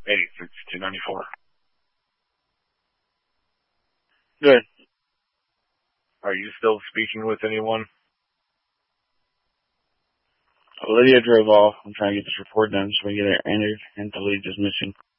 294. Good. Are you still speaking with anyone? Lydia drove off. I'm trying to get this report done so we get it entered and deleted as missing.